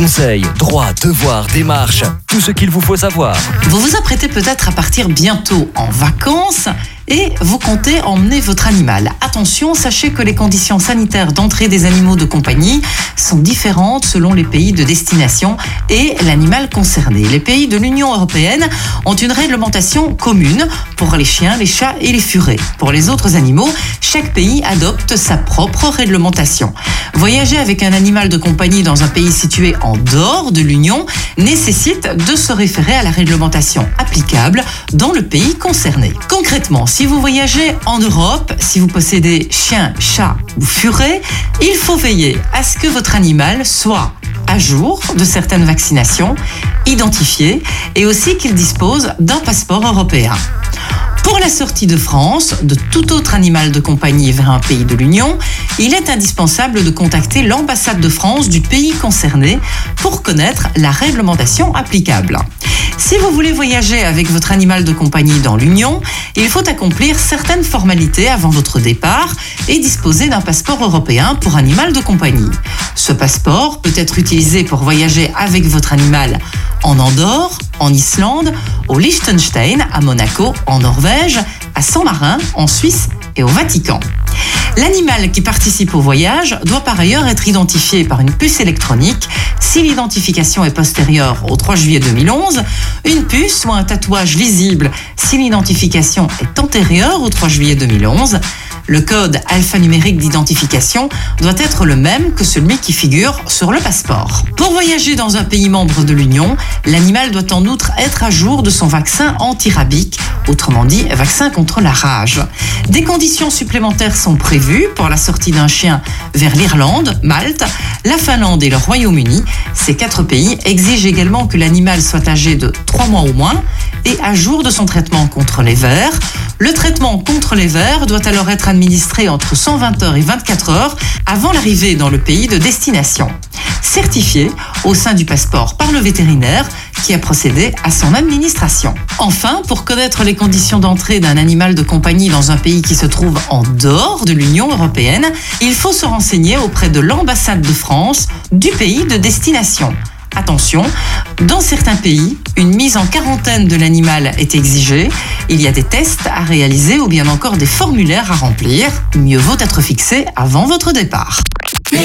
Conseils, droits, devoirs, démarches, tout ce qu'il vous faut savoir. Vous vous apprêtez peut-être à partir bientôt en vacances et vous comptez emmener votre animal. Attention, sachez que les conditions sanitaires d'entrée des animaux de compagnie sont différentes selon les pays de destination et l'animal concerné. Les pays de l'Union européenne ont une réglementation commune pour les chiens, les chats et les furets. Pour les autres animaux, chaque pays adopte sa propre réglementation. Voyager avec un animal de compagnie dans un pays situé en dehors de l'Union nécessite de se référer à la réglementation applicable dans le pays concerné. Concrètement, si vous voyagez en Europe, si vous possédez chien, chat ou furet, il faut veiller à ce que votre animal soit à jour de certaines vaccinations, identifié et aussi qu'il dispose d'un passeport européen. Pour la sortie de France, de tout autre animal de compagnie vers un pays de l'Union, il est indispensable de contacter l'ambassade de France du pays concerné pour connaître la réglementation applicable. Si vous voulez voyager avec votre animal de compagnie dans l'Union, il faut accomplir certaines formalités avant votre départ et disposer d'un passeport européen pour animal de compagnie. Ce passeport peut être utilisé pour voyager avec votre animal en Andorre, en Islande, au Liechtenstein, à Monaco, en Norvège, à Saint-Marin, en Suisse et au Vatican. L'animal qui participe au voyage doit par ailleurs être identifié par une puce électronique. Si l'identification est postérieure au 3 juillet 2011, une puce ou un tatouage lisible si l'identification est antérieure au 3 juillet 2011. Le code alphanumérique d'identification doit être le même que celui qui figure sur le passeport. Pour voyager dans un pays membre de l'Union, l'animal doit en outre être à jour de son vaccin antirabique, autrement dit vaccin contre la rage. Des conditions supplémentaires sont prévues pour la sortie d'un chien vers l'Irlande, Malte, la Finlande et le Royaume-Uni. Ces 4 pays exigent également que l'animal soit âgé de 3 mois au moins et à jour de son traitement contre les vers. Le traitement contre les vers doit alors être administré entre 120 heures et 24 heures avant l'arrivée dans le pays de destination. Certifié au sein du passeport par le vétérinaire qui a procédé à son administration. Enfin, pour connaître les conditions d'entrée d'un animal de compagnie dans un pays qui se trouve en dehors de l'Union européenne, il faut se renseigner auprès de l'ambassade de France du pays de destination. Attention, dans certains pays, une mise en quarantaine de l'animal est exigée. Il y a des tests à réaliser ou bien encore des formulaires à remplir. Mieux vaut être fixé avant votre départ.